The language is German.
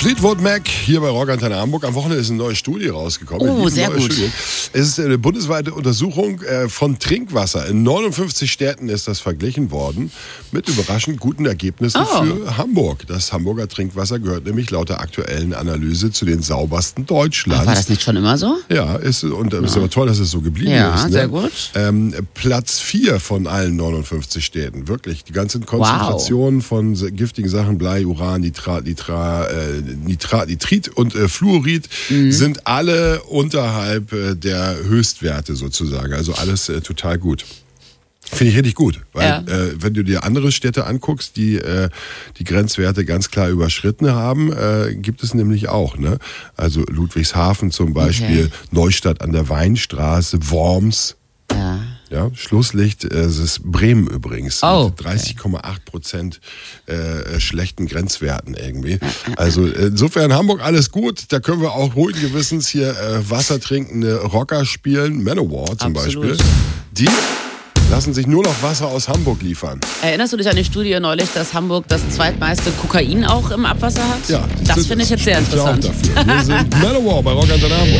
Fleetwood Mac hier bei Rock Antenne Hamburg. Am Wochenende ist eine neue Studie rausgekommen. Oh, sehr gut. Es ist eine bundesweite Untersuchung von Trinkwasser. In 59 Städten ist das verglichen worden mit überraschend guten Ergebnissen für Hamburg. Das Hamburger Trinkwasser gehört nämlich laut der aktuellen Analyse zu den saubersten Deutschlands. War das nicht schon immer so? Ja, ist aber toll, dass es so geblieben ist. Ja, sehr gut. Platz 4 von allen 59 Städten. Wirklich. Die ganzen Konzentrationen von giftigen Sachen, Blei, Uran, Nitrit und Fluorid sind alle unterhalb der Höchstwerte sozusagen. Also alles total gut. Finde ich richtig gut, weil wenn du dir andere Städte anguckst, die die Grenzwerte ganz klar überschritten haben, gibt es nämlich auch. Ne? Also Ludwigshafen zum Beispiel, Neustadt an der Weinstraße, Worms. Ja, Schlusslicht, es ist Bremen übrigens. Mit 30,8% schlechten Grenzwerten irgendwie. Also insofern Hamburg alles gut. Da können wir auch ruhigen Gewissens hier wassertrinkende Rocker spielen. Manowar zum Beispiel. Die lassen sich nur noch Wasser aus Hamburg liefern. Erinnerst du dich an die Studie neulich, dass Hamburg das zweitmeiste Kokain auch im Abwasser hat? Ja. Das finde ich jetzt sehr interessant. Wir sind Manowar bei Rock Antenne Hamburg.